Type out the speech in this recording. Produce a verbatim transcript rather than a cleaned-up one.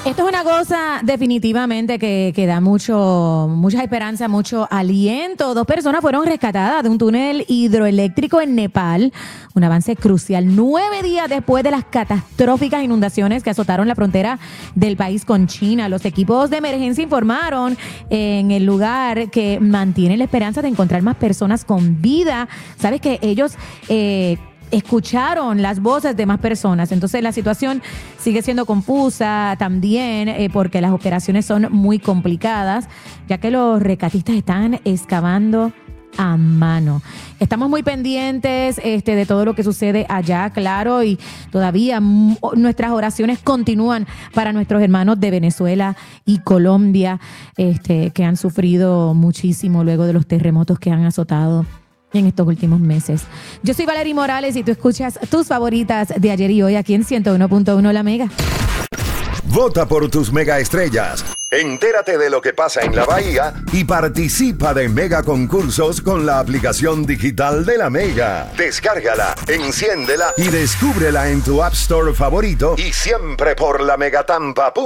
Esto es una cosa definitivamente que, que da mucho, mucha esperanza, mucho aliento. Dos personas fueron rescatadas de un túnel hidroeléctrico en Nepal. Un avance crucial nueve días después de las catastróficas inundaciones que azotaron la frontera del país con China. Los equipos de emergencia informaron en el lugar que mantienen la esperanza de encontrar más personas con vida. Sabes que ellos... Eh, escucharon las voces de más personas. Entonces la situación sigue siendo confusa también eh, porque las operaciones son muy complicadas, ya que los rescatistas están excavando a mano. Estamos muy pendientes este, de todo lo que sucede allá, claro, y todavía m- nuestras oraciones continúan para nuestros hermanos de Venezuela y Colombia, este, que han sufrido muchísimo luego de los terremotos que han azotado en estos últimos meses. Yo soy Valerie Morales y tú escuchas tus favoritas de ayer y hoy aquí en ciento uno punto uno La Mega. Vota por tus mega estrellas. Entérate de lo que pasa en la Bahía y participa de mega concursos con la aplicación digital de La Mega. Descárgala, enciéndela y descúbrela en tu App Store favorito y siempre por la Megatampa.